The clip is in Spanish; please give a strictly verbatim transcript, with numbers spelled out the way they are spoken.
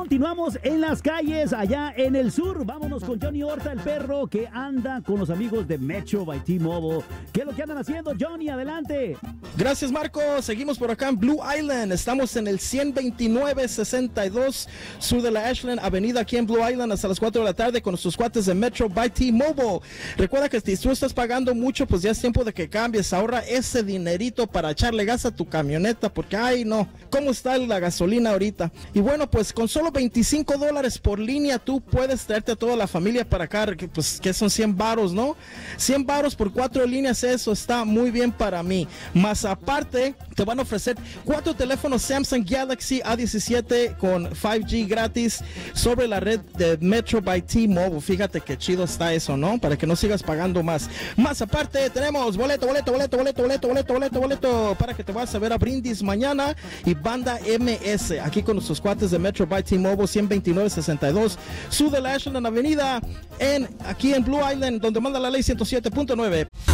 continuamos en las calles allá en el sur. Vámonos con Johnny Horta, el perro que anda con los amigos de Metro by T-Mobile. ¿Qué es lo que andan haciendo, Johnny? Adelante. Gracias, Marco. Seguimos por acá en Blue Island. Estamos en el ciento veintinueve sesenta y dos sur de la Ashland Avenida, aquí en Blue Island, hasta las cuatro de la tarde con nuestros cuates de Metro by T-Mobile. Recuerda que si tú estás pagando mucho, pues ya es tiempo de que cambies. Ahorra ese dinerito para echarle gas a tu camioneta, porque ay no, ¿cómo está la gasolina ahorita? Y bueno, pues con solo veinticinco dólares por línea tú puedes traerte a toda la familia para acá, que, pues que son cien varos, ¿no? cien varos por cuatro líneas, eso está muy bien para mí. Más aparte, te van a ofrecer cuatro teléfonos Samsung Galaxy A diecisiete con cinco G gratis sobre la red de Metro by T-Mobile. Fíjate qué chido está eso, ¿no? Para que no sigas pagando más. Más aparte, tenemos boleto, boleto, boleto, boleto, boleto, boleto, boleto, boleto, para que te vayas a ver a Brindis mañana y Banda M S, aquí con nuestros cuates de Metro by T-Mobile, ciento veintinueve sesenta y dos sur de la Ashland Avenida, en, aquí en Blue Island, donde manda la ley ciento siete punto nueve.